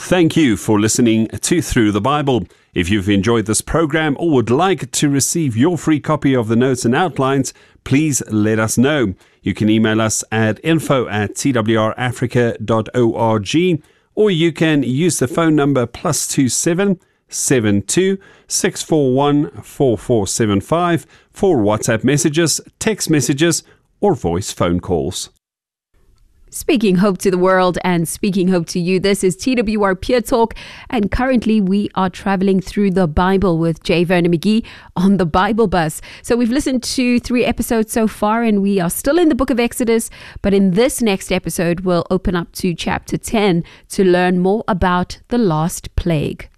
Thank you for listening to Through the Bible. If you've enjoyed this program or would like to receive your free copy of the notes and outlines, please let us know. You can email us at info@twrafrica.org, or you can use the phone number +27 72 641 4475 for WhatsApp messages, text messages, or voice phone calls. Speaking hope to the world and speaking hope to you, this is TWR Pure Talk, and currently we are traveling through the Bible with J. Vernon McGee on the Bible Bus. So we've listened to 3 episodes so far, and we are still in the book of Exodus, but in this next episode we'll open up to chapter 10 to learn more about the last plague.